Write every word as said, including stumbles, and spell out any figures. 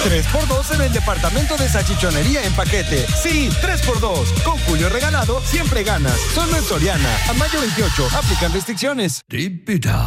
tres por dos en el departamento de salchichonería en paquete. Sí, tres por dos. Con Julio Regalado siempre ganas. Solo en Soriana. A mayo veintiocho. Aplican restricciones.